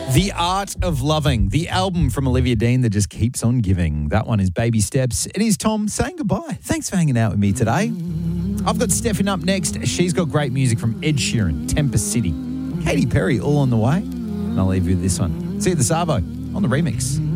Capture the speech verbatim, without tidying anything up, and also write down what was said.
The Art of Loving, the album from Olivia Dean that just keeps on giving. That one is Baby Steps. It is Tom saying goodbye. Thanks for hanging out with me today. I've got Stefan up next. She's got great music from Ed Sheeran, Tempest City, Katy Perry, all on the way. And I'll leave you with this one. See you at the Savo on the remix.